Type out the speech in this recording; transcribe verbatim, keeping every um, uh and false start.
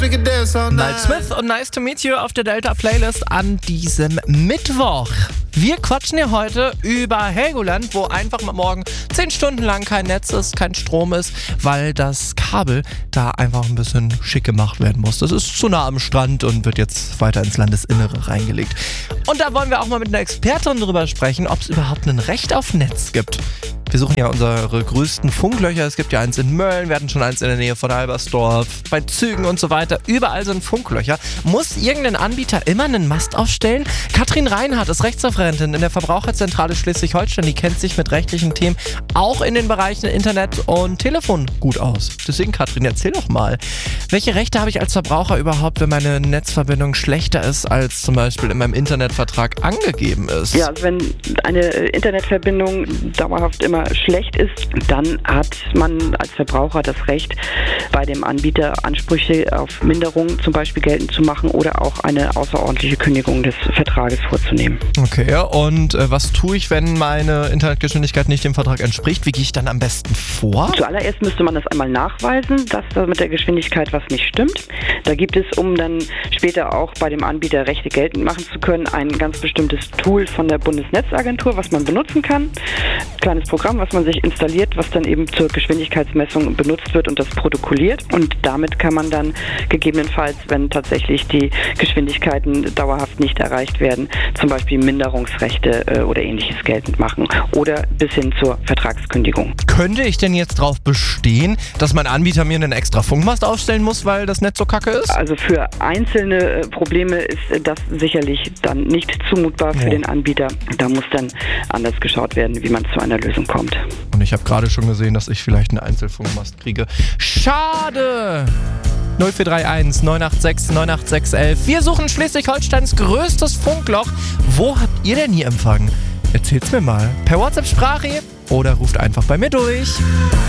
Miles Smith und Nice to Meet You auf der Delta Playlist an diesem Mittwoch. Wir quatschen hier heute über Helgoland, wo einfach mal morgen zehn Stunden lang kein Netz ist, kein Strom ist, weil das Kabel da einfach ein bisschen schick gemacht werden muss. Das ist zu nah am Strand und wird jetzt weiter ins Landesinnere reingelegt. Und da wollen wir auch mal mit einer Expertin drüber sprechen, ob es überhaupt ein Recht auf Netz gibt. Wir suchen ja unsere größten Funklöcher. Es gibt ja eins in Mölln, wir hatten schon eins in der Nähe von Albersdorf, bei Zügen und so weiter. Überall sind Funklöcher. Muss irgendein Anbieter immer einen Mast aufstellen? Katrin Reinhardt ist Rechtsreferentin in der Verbraucherzentrale Schleswig-Holstein. Die kennt sich mit rechtlichen Themen auch in den Bereichen Internet und Telefon gut aus. Deswegen, Katrin, erzähl doch mal, welche Rechte habe ich als Verbraucher überhaupt, wenn meine Netzverbindung schlechter ist, als zum Beispiel in meinem Internetvertrag angegeben ist? Ja, wenn eine Internetverbindung dauerhaft immer schlecht ist, dann hat man als Verbraucher das Recht, bei dem Anbieter Ansprüche auf Minderung zum Beispiel geltend zu machen oder auch eine außerordentliche Kündigung des Vertrages vorzunehmen. Okay, und äh, was tue ich, wenn meine Internetgeschwindigkeit nicht dem Vertrag entspricht? Wie gehe ich dann am besten vor? Zuallererst müsste man das einmal nachweisen, dass da mit der Geschwindigkeit was nicht stimmt. Da gibt es, um dann später auch bei dem Anbieter Rechte geltend machen zu können, ein ganz bestimmtes Tool von der Bundesnetzagentur, was man benutzen kann. Ein kleines Programm, was man sich installiert, was dann eben zur Geschwindigkeitsmessung benutzt wird und das protokolliert. Und damit kann man dann gegebenenfalls, wenn tatsächlich die Geschwindigkeiten dauerhaft nicht erreicht werden, zum Beispiel Minderungsrechte äh, oder ähnliches geltend machen oder bis hin zur Vertragskündigung. Könnte ich denn jetzt darauf bestehen, dass mein Anbieter mir einen extra Funkmast aufstellen muss, weil das Netz so kacke ist? Also für einzelne äh, Probleme ist äh, das sicherlich dann nicht zumutbar für oh. den Anbieter. Da muss dann anders geschaut werden, wie man zu einer Lösung kommt. Und ich habe gerade schon gesehen, dass ich vielleicht einen Einzelfunkmast kriege. Schade! null vier drei eins neun acht sechs neun acht sechs eins eins. Wir suchen Schleswig-Holsteins größtes Funkloch. Wo habt ihr denn hier Empfang? Erzählt's mir mal. Per WhatsApp-Sprache oder ruft einfach bei mir durch.